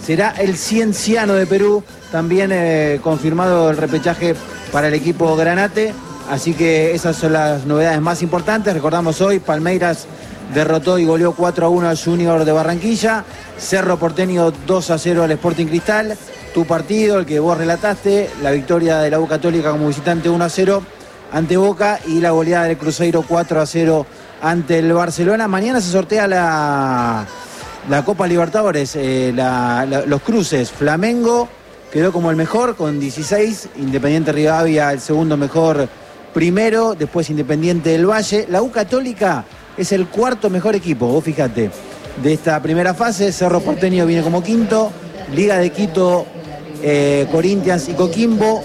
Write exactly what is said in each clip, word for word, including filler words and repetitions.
será el Cienciano de Perú, también eh, confirmado el repechaje para el equipo Granate, así que esas son las novedades más importantes. Recordamos hoy, Palmeiras derrotó y goleó cuatro a uno al Junior de Barranquilla, Cerro Porteño dos a cero al Sporting Cristal, tu partido, el que vos relataste, la victoria de la U Católica como visitante uno a cero ante Boca y la goleada del Cruzeiro cuatro a cero ante el Barcelona. Mañana se sortea la, la Copa Libertadores, eh, la, la, los cruces. Flamengo quedó como el mejor con dieciséis, Independiente Rivadavia el segundo mejor primero, después Independiente del Valle. La U Católica es el cuarto mejor equipo, vos fíjate, de esta primera fase. Cerro Porteño viene como quinto, Liga de Quito, eh, Corinthians y Coquimbo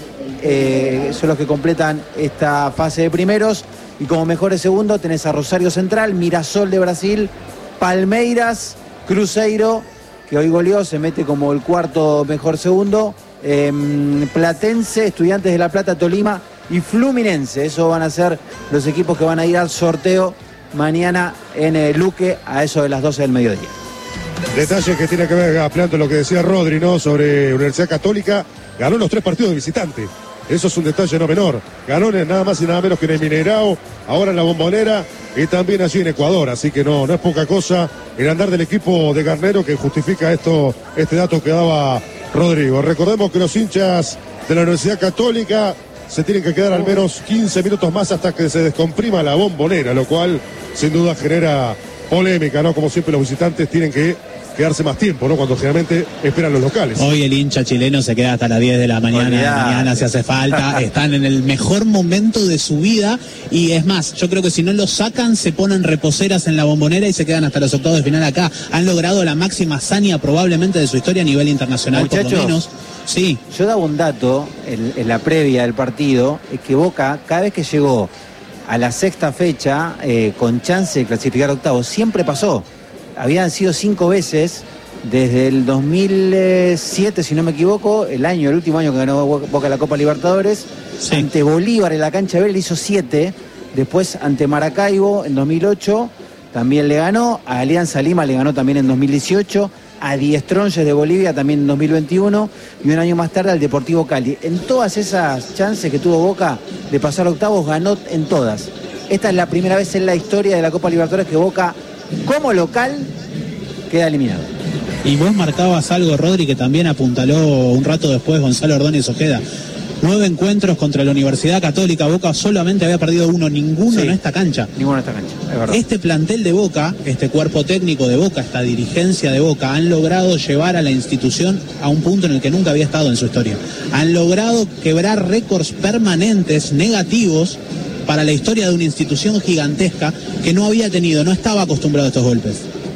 eh, son los que completan esta fase de primeros. Y como mejores segundo tenés a Rosario Central, Mirasol de Brasil, Palmeiras, Cruzeiro, que hoy goleó, se mete como el cuarto mejor segundo, eh, Platense, Estudiantes de La Plata, Tolima y Fluminense. Esos van a ser los equipos que van a ir al sorteo mañana en el Luque a eso de las doce del mediodía. Detalles que tiene que ver, ampliando lo que decía Rodri, ¿no? Sobre Universidad Católica, ganó los tres partidos de visitante. Eso es un detalle no menor. Ganó nada más y nada menos que en el Mineirao, ahora en la Bombonera y también allí en Ecuador. Así que no, no es poca cosa el andar del equipo de Garnero que justifica esto, este dato que daba Rodrigo. Recordemos que los hinchas de la Universidad Católica se tienen que quedar al menos quince minutos más hasta que se descomprima la Bombonera, lo cual sin duda genera polémica, ¿no? Como siempre los visitantes tienen que quedarse más tiempo, ¿no? Cuando generalmente esperan los locales. Hoy el hincha chileno se queda hasta las diez de la mañana, de mañana si hace falta. Están en el mejor momento de su vida y es más, yo creo que si no lo sacan se ponen reposeras en la Bombonera y se quedan hasta los octavos de final acá. Han logrado la máxima hazaña probablemente de su historia a nivel internacional. Muchachos, por lo menos. Sí. Yo daba un dato en, en la previa del partido, es que Boca cada vez que llegó a la sexta fecha eh, con chance de clasificar octavos, siempre pasó. Habían sido cinco veces desde el dos mil siete, si no me equivoco, el año, el último año que ganó Boca la Copa Libertadores. Sí. Ante Bolívar en la cancha verde hizo siete, después ante Maracaibo en dos mil ocho también le ganó, a Alianza Lima le ganó también en dos mil dieciocho, a Die Strongest de Bolivia también en dos mil veintiuno y un año más tarde al Deportivo Cali. En todas esas chances que tuvo Boca de pasar a octavos, ganó en todas. Esta es la primera vez en la historia de la Copa Libertadores que Boca como local queda eliminado. Y vos marcabas algo, Rodri, que también apuntaló un rato después Gonzalo Ordóñez Ojeda. Nueve encuentros contra la Universidad Católica. Boca solamente había perdido uno, ninguno sí, en esta cancha. Ninguno en esta cancha, es verdad. Este plantel de Boca, este cuerpo técnico de Boca, esta dirigencia de Boca, han logrado llevar a la institución a un punto en el que nunca había estado en su historia. Han logrado quebrar récords permanentes, negativos, para la historia de una institución gigantesca que no había tenido, no estaba acostumbrado a estos golpes.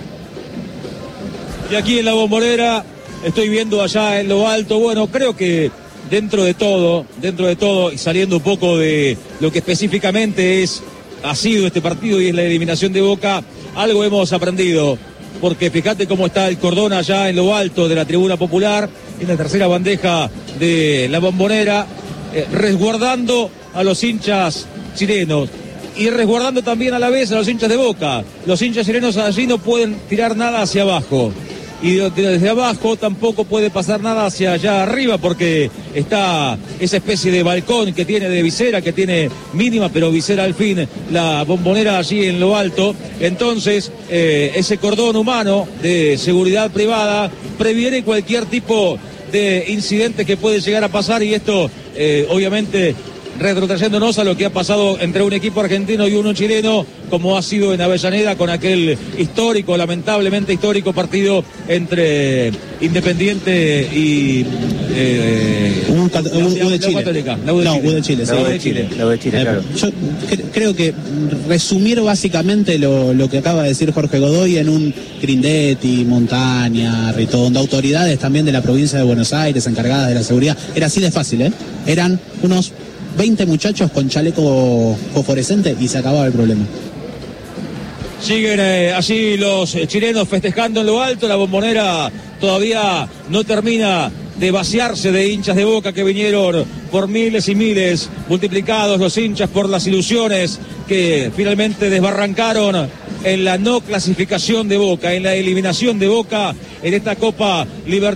Y aquí en la Bombonera, estoy viendo allá en lo alto, bueno, creo que dentro de todo, dentro de todo, y saliendo un poco de lo que específicamente es, ha sido este partido y es la eliminación de Boca, algo hemos aprendido, porque fíjate cómo está el cordón allá en lo alto de la tribuna popular, en la tercera bandeja de la Bombonera, eh, resguardando a los hinchas chilenos y resguardando también a la vez a los hinchas de Boca. Los hinchas chilenos allí no pueden tirar nada hacia abajo y desde abajo tampoco puede pasar nada hacia allá arriba porque está esa especie de balcón que tiene de visera, que tiene mínima pero visera al fin la Bombonera allí en lo alto. Entonces eh, ese cordón humano de seguridad privada previene cualquier tipo de incidente que puede llegar a pasar y esto eh, obviamente retrotrayéndonos a lo que ha pasado entre un equipo argentino y uno chileno, como ha sido en Avellaneda con aquel histórico, lamentablemente histórico partido entre Independiente y eh, un, cat- la, U de Chile. La U de no, Chile. U de Chile, sí. La U de Chile, la U de Chile, claro. Yo cre- creo que resumir básicamente lo, lo que acaba de decir Jorge Godoy en un Grindetti, Montaña, Ritondo, autoridades también de la provincia de Buenos Aires encargadas de la seguridad, era así de fácil, ¿eh? Eran unos veinte muchachos con chaleco fosforescente y se acababa el problema. Siguen eh, allí los eh, chilenos festejando en lo alto, la Bombonera todavía no termina de vaciarse de hinchas de Boca que vinieron por miles y miles, multiplicados los hinchas por las ilusiones que finalmente desbarrancaron en la no clasificación de Boca, en la eliminación de Boca en esta Copa Libertadores.